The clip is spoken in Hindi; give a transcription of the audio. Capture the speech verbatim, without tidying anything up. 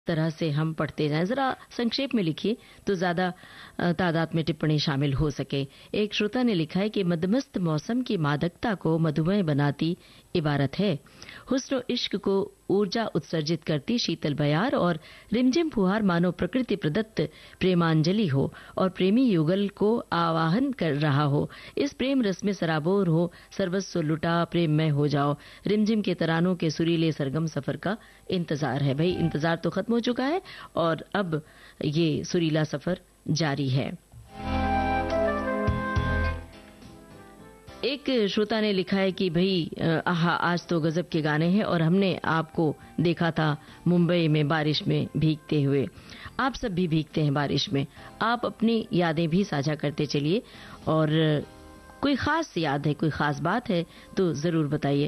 तरह से हम पढ़ते जाएं। जरा संक्षेप में लिखिए तो ज्यादा तादाद में टिप्पणी शामिल हो सके। एक श्रोता ने लिखा है कि मदमस्त मौसम की मादकता को मधुमेह बनाती इबारत है। हुस्न इश्क को ऊर्जा उत्सर्जित करती शीतल बयार और रिमझिम फुहार मानो प्रकृति प्रदत्त प्रेमांजलि हो और प्रेमी युगल को आवाहन कर रहा हो। इस प्रेम रस में सराबोर हो, सर्वस्व लुटा प्रेम में हो जाओ। रिमझिम के तरानों के सुरीले सरगम सफर का इंतजार है। भाई इंतजार तो खत्म हो चुका है और अब ये सुरीला सफर जारी है। एक श्रोता ने लिखा है कि भाई आहा आज तो गजब के गाने हैं और हमने आपको देखा था मुंबई में बारिश में भीगते हुए। आप सब भी भीगते हैं बारिश में। आप अपनी यादें भी साझा करते चलिए और कोई खास याद है, कोई खास बात है तो जरूर बताइए।